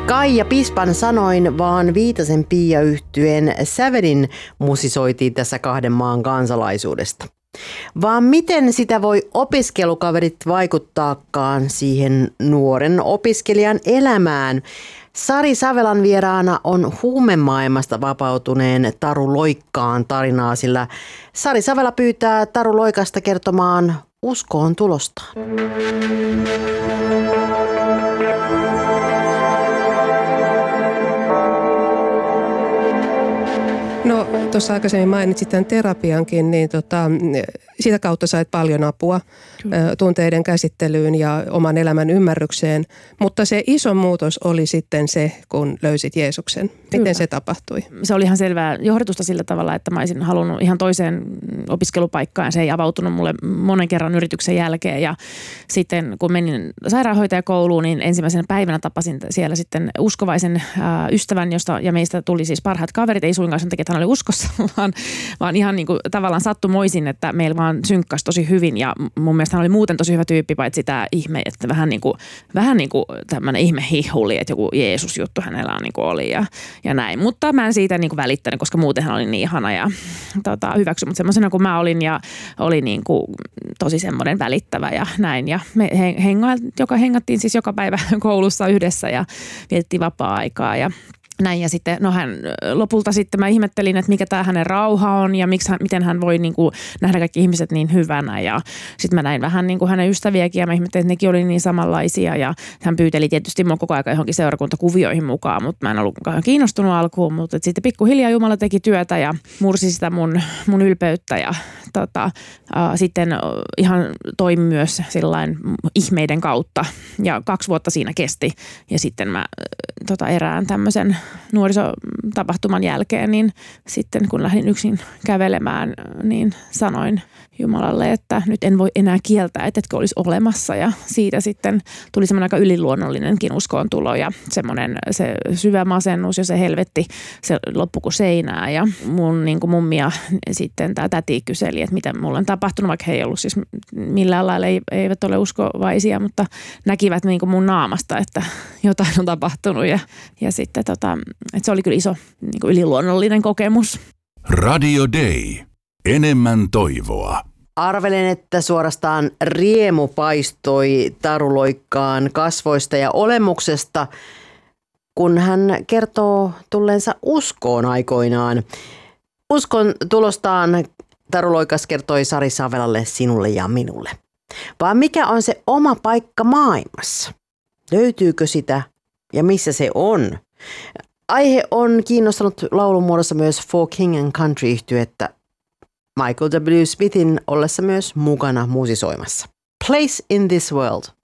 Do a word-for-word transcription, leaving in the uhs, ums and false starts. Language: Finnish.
Kaija Pispan sanoin, vaan Viitasen Pia yhtyeen sävelin musisoitiin tässä kahden maan kansalaisuudesta. Vaan miten sitä voi opiskelukaverit vaikuttaakaan siihen nuoren opiskelijan elämään? Sari Savelan vieraana on huumemaailmasta vapautuneen Taru Loikkaan tarinaa, sillä Sari Savela pyytää Taru Loikasta kertomaan uskoon tulostaan. No tuossa aikaisemmin mainitsit tämän terapiankin, niin tota, sitä kautta sait paljon apua Kyllä. tunteiden käsittelyyn ja oman elämän ymmärrykseen, mutta se iso muutos oli sitten se, kun löysit Jeesuksen. Miten Kyllä. se tapahtui? Se oli ihan selvää johdatusta sillä tavalla, että mä olisin halunnut ihan toiseen opiskelupaikkaan. Se ei avautunut mulle monen kerran yrityksen jälkeen ja sitten kun menin sairaanhoitajakouluun, niin ensimmäisenä päivänä tapasin siellä sitten uskovaisen äh, ystävän, josta ja meistä tuli siis parhaat kaverit, ei suinkaan sen takia, että hän oli uskossa, vaan, vaan ihan niin kuin tavallaan sattumoisin, että meillä vaan synkkasi tosi hyvin ja mun mielestä hän oli muuten tosi hyvä tyyppi, paitsi sitä ihme, että vähän niin kuin, vähän niin kuin tämmöinen ihmehihuli, että joku Jeesus-juttu hänellä on niin kuin oli ja, ja näin. Mutta mä en siitä niin kuin välittänyt, koska muuten hän oli niin ihana ja tota, hyväksy, mutta semmoisena kuin mä olin ja oli niin kuin tosi semmoinen välittävä ja näin. Ja me hengail, joka hengattiin siis joka päivä koulussa yhdessä ja vietettiin vapaa-aikaa ja näin ja sitten, no hän lopulta sitten mä ihmettelin, että mikä tämä hänen rauha on ja miksi hän, miten hän voi niin kuin nähdä kaikki ihmiset niin hyvänä ja sitten mä näin vähän niin kuin hänen ystäviäkin ja mä ihmettelin, että nekin oli niin samanlaisia ja hän pyyteli tietysti mua koko ajan johonkin seurakuntakuvioihin mukaan, mutta mä en ollut kauhean kiinnostunut alkuun, mutta sitten pikkuhiljaa Jumala teki työtä ja mursi sitä mun, mun ylpeyttä ja tota, äh, sitten ihan toimi myös sillain ihmeiden kautta ja kaksi vuotta siinä kesti ja sitten mä äh, tota, erään tämmöisen nuorisotapahtuman jälkeen, niin sitten kun lähdin yksin kävelemään, niin sanoin Jumalalle, että nyt en voi enää kieltää, että etkö olisi olemassa. Ja siitä sitten tuli semmoinen aika yliluonnollinenkin uskoontulo ja semmoinen se syvä masennus ja se helvetti, se loppui kuin seinää. Ja mun niin kuin mummia sitten tämä täti kyseli, että mitä mulle on tapahtunut, vaikka he ei ollut siis millään lailla, eivät ole uskovaisia, mutta näkivät niin kuin mun naamasta, että jotain on tapahtunut. Ja, ja sitten tota, että se oli kyllä iso niin kuin yliluonnollinen kokemus. Radio Day. Enemmän toivoa. Arvelen, että suorastaan riemu paistoi Taru Loikkaan kasvoista ja olemuksesta, kun hän kertoo tulleensa uskoon aikoinaan. Uskon tulostaan Taru Loikas kertoi Sari Savelalle, sinulle ja minulle. Vaan mikä on se oma paikka maailmassa? Löytyykö sitä ja missä se on? Aihe on kiinnostanut laulun muodossa myös For King and Country-yhtyettä Michael W. Smithin ollessa myös mukana musisoimassa. Place in this world.